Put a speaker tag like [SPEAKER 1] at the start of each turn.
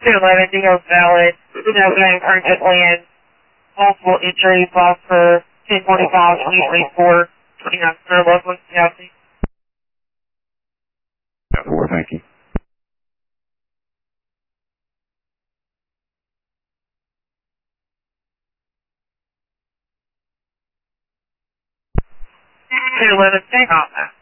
[SPEAKER 1] 211, DO's valid. No getting urgently and multiple injuries, lost for 1045, 834, 29 for local Chelsea.
[SPEAKER 2] 4, thank you.
[SPEAKER 1] Two 11, take off now.